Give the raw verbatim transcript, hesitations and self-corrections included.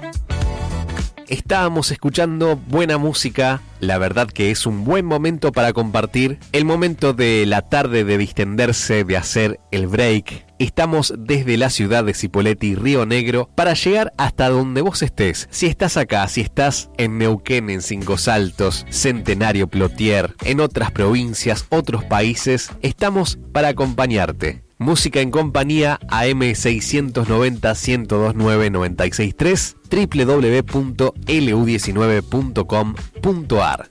Estábamos escuchando buena música, la verdad que es un buen momento para compartir, el momento de la tarde de distenderse, de hacer el break. Estamos desde la ciudad de Cipolletti, Río Negro, para llegar hasta donde vos estés. Si estás acá, si estás en Neuquén, en Cinco Saltos, Centenario, Plotier, en otras provincias, otros países, estamos para acompañarte. Música en compañía A M seiscientos noventa, ciento veintinueve, noventa y seis punto tres, doble u doble u doble u punto l u diecinueve punto com punto a r.